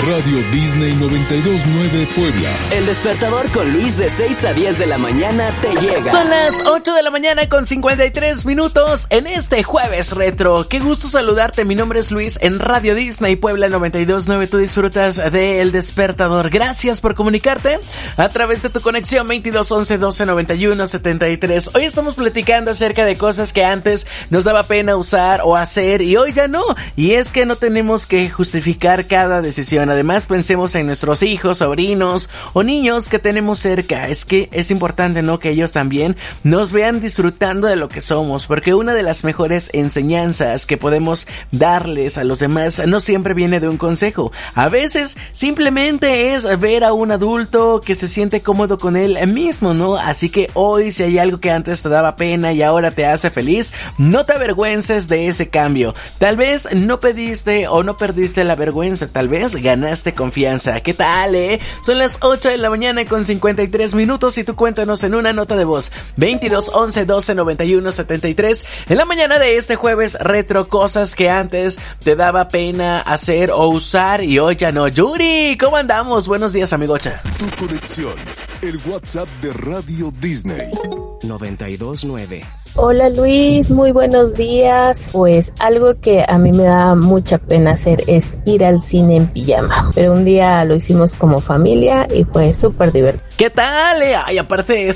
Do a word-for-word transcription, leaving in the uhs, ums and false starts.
Radio Disney noventa y dos punto nueve Puebla. El despertador con Luis de seis a diez de la mañana te llega. Son las ocho de la mañana con cincuenta y tres minutos en este jueves retro. Qué gusto saludarte, mi nombre es Luis en Radio Disney Puebla noventa y dos punto nueve. Tú disfrutas de El Despertador. Gracias por comunicarte a través de tu conexión veintidós once doce noventa y uno setenta y tres. Hoy estamos platicando acerca de cosas que antes nos daba pena usar o hacer y hoy ya no. Y es que no tenemos que justificar cada decisión. Además, pensemos en nuestros hijos, sobrinos o niños que tenemos cerca. Es que es importante, ¿no?, que ellos también nos vean disfrutando de lo que somos, porque una de las mejores enseñanzas que podemos darles a los demás no siempre viene de un consejo. A veces simplemente es ver a un adulto que se siente cómodo con él mismo, ¿no? Así que hoy, si hay algo que antes te daba pena y ahora te hace feliz, no te avergüences de ese cambio. Tal vez no pediste o no perdiste la vergüenza, tal vez ganaste confianza. ¿Qué tal, eh? Son las ocho de la mañana con cincuenta y tres minutos y tú cuéntanos en una nota de voz veintidós once doce noventa y uno setenta y tres en la mañana de este jueves retro, cosas que antes te daba pena hacer o usar y hoy ya no. Yuri, ¿cómo andamos? Buenos días, amigocha. Tu conexión, el WhatsApp de Radio Disney noventa y dos punto nueve. Hola Luis, muy buenos días. Pues algo que a mí me da mucha pena hacer es ir al cine en pijama, pero un día lo hicimos como familia y fue súper divertido. ¿Qué tal? Ay, aparte